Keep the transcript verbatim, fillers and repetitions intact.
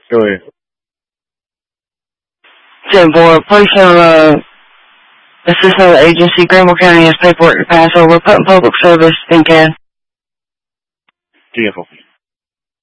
Go ahead. ten four, place on uh, assistant of the agency. Granville County has paperwork to pass over. Put in public service. Then can. ten four.